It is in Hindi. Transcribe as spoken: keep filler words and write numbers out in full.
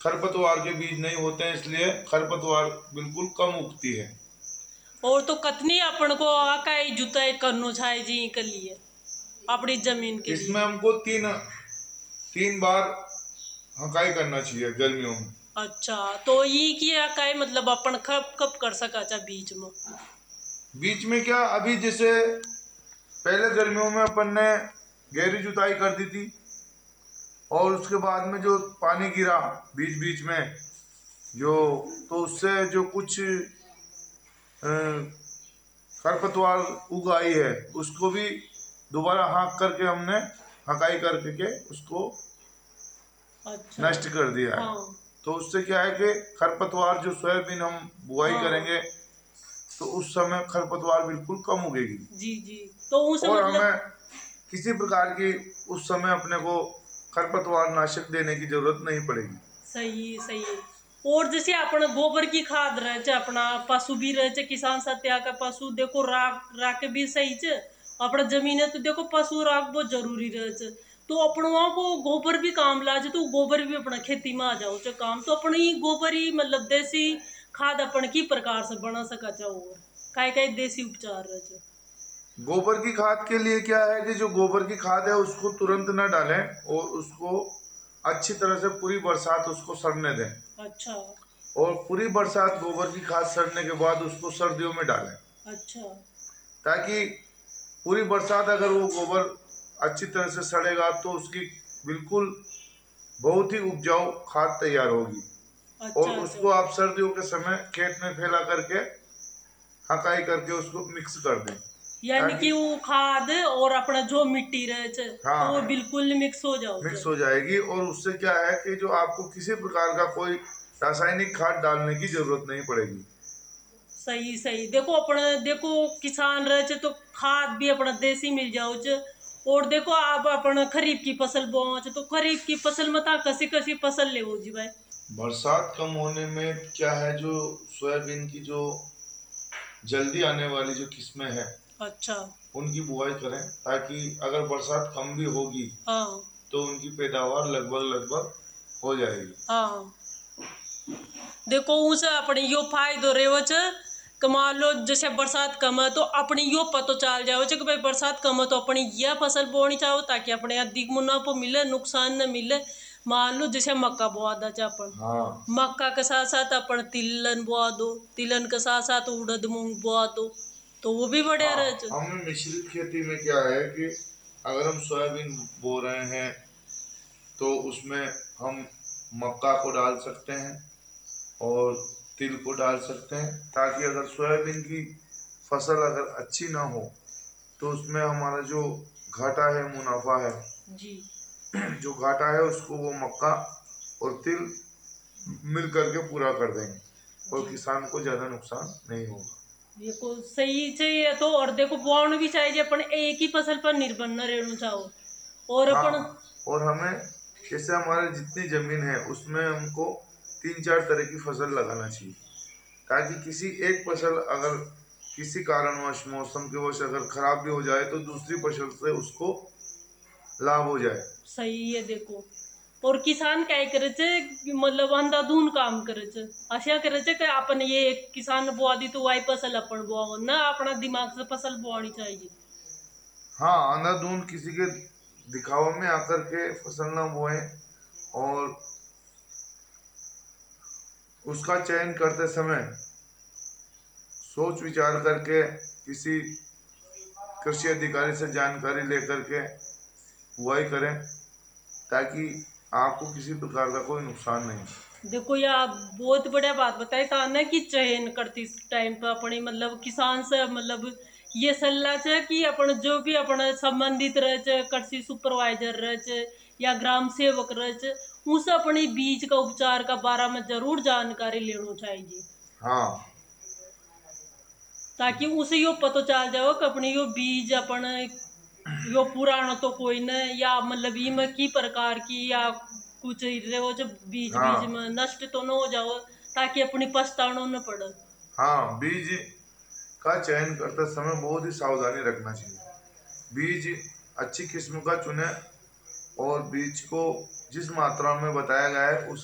खरपतवार के बीज नहीं होते हैं, इसलिए खरपतवार बिल्कुल कम उगती है। और तो कतनी अपन को आकाई जुताई करनो चाहिए जी के लिए अपनी जमीन के इसमें लिए? हमको तीन तीन बार हकाई करना चाहिए गर्मियों में। अच्छा, तो ये की आकाई मतलब अपन कब कब कर सका चा बीच में? बीच में क्या, अभी जैसे पहले गर्मियों में अपन ने गहरी जुताई कर दी थी, और उसके बाद में जो पानी गिरा बीच बीच में जो, तो उससे जो कुछ अ, खरपतवार उग आई है, उसको भी दोबारा हाँक करके हमने हकाई करके के उसको अच्छा। नष्ट कर दिया है। हाँ। तो उससे क्या है कि खरपतवार जो सोयाबीन हम बुआई हाँ। करेंगे तो उस समय खरपतवार बिल्कुल कम उगेगी। जी जी। तो उसे और मतलब हमें किसी प्रकार की उस समय अपने को खरपतवार नाशक देने की जरूरत नहीं पड़ेगी। सही सही। और जैसे अपना गोबर की खाद रहे चे, अपना पशु भी रहे चे, किसान सत्या का पशु देखो राख राख भी सही चे, अपना जमीन है तो देखो पशु राख बहुत जरूरी रहे चे, तो अपनों को गोबर भी काम ला चे, तो गोबर भी अपना खेती में आ जाओ चे काम, तो अपनी गोबर ही मतलब देसी खाद अपन की प्रकार से बना सका चा। और काय काय देसी उपचार रहे चे? गोबर की खाद के लिए क्या है कि जो गोबर की खाद है उसको तुरंत न डालें, और उसको अच्छी तरह से पूरी बरसात उसको सड़ने दें। अच्छा। और पूरी बरसात गोबर की खाद सड़ने के बाद उसको सर्दियों में डालें, अच्छा। ताकि पूरी बरसात अगर वो गोबर अच्छी तरह से सड़ेगा तो उसकी बिल्कुल बहुत ही उपजाऊ खाद तैयार होगी। और अच्छा। अच्छा। उसको आप सर्दियों के समय खेत में फैला करके हकाई करके उसको मिक्स कर दें, यानी ताकि कि वो खाद और अपना जो मिट्टी रहे चे, तो वो हाँ बिल्कुल मिक्स हो जाओ चे। मिक्स हो जाएगी। और उससे क्या है कि जो आपको किसी प्रकार का कोई रासायनिक खाद डालने की जरूरत नहीं पड़ेगी। सही सही। देखो अपना देखो किसान रहे चे तो खाद भी अपना देसी मिल जाओ चे। और देखो आप अपना खरीफ की फसल बोओ चे, तो खरीफ की फसल में ता कसी कसी फसल ले जी भाई? बरसात कम होने में क्या है, जो सोयाबीन की जो जल्दी आने वाली जो किस्में हैं अच्छा। उनकी बुआई करें, ताकि अगर बरसात कम भी होगी हाँ। तो उनकी पैदावार लगभग लगभग हो जाएगी। हाँ। देखो उसे अपने यो फायदो रेवो चे कि मान लो जैसे बरसात कम है तो अपनी यो पतो चल जाओ चे कि भाई बरसात कम है तो अपनी यह फसल बोनी चाहो, ताकि अपने अधिक मुनाफा मिले, नुकसान न मिले। मान लो जैसे मक्का बोआ दा चे अपन, हाँ मक्का के साथ साथ अपन तिलन बोआ दो, तिलन के साथ साथ उड़द मूंग बोआ दो, तो वो भी बढ़िया हाँ रहे चे। हमें मिश्रित खेती में क्या है कि अगर हम सोयाबीन बो रहे हैं तो उसमें हम मक्का को डाल सकते हैं और तिल को डाल सकते हैं, ताकि अगर सोयाबीन की फसल अगर अच्छी ना हो तो उसमें हमारा जो घाटा है, मुनाफा है, जी। जो घाटा है उसको वो मक्का और तिल मिल करके पूरा कर देंगे, और जी। किसान को ज्यादा नुकसान नहीं होगा। देखो सही चाहिए तो, और देखो बोआना भी चाहिए अपन एक ही फसल पर निर्भर न रहना चाहो। और हाँ, अपन और हमें जैसे हमारे जितनी जमीन है उसमें हमको तीन चार तरह की फसल लगाना चाहिए, ताकि किसी एक फसल अगर किसी कारणवश मौसम के वश अगर खराब भी हो जाए तो दूसरी फसल से उसको लाभ हो जाए। सही है। देखो और किसान काय करे छे कि मतलब अंधाधुन काम करे छे, अशा करे छे कि अपन ये किसान बोआ दी तो वाई फसल अपन बोआ ना, अपना दिमाग से फसल बोआनी चाहिए। हाँ, अंधाधुंध किसी के दिखावा में आकर के फसल ना बोए, और उसका चयन करते समय सोच विचार करके किसी कृषि अधिकारी से जानकारी लेकर के बुआई करें, ताकि आपको किसी प्रकार का कोई नुकसान नहीं। देखो यार बहुत बढ़िया बात बताई था ना कि चयन करती टाइम पे अपनी मतलब किसान से मतलब ये सलाह है कि अपन जो भी अपना संबंधित रहे छे, कृषि सुपरवाइजर रहे छे या ग्राम सेवक रहे छे, उनसे अपनी बीज का उपचार का बारे में जरूर जानकारी लेना चाहिए, हाँ ताकि उसे यो पता चल जाओ कि अपनी यो बीज अपन यो पुराना तो कोई न, या मतलब इमे की प्रकार की या कुछ वो जो बीज बीज हाँ में नष्ट तो न हो जाओ, ताकि अपनी पछताना न पड़े। हाँ, बीज का चयन करते समय बहुत ही सावधानी रखना चाहिए। बीज अच्छी किस्म का चुने, और बीज को जिस मात्रा में बताया गया है उस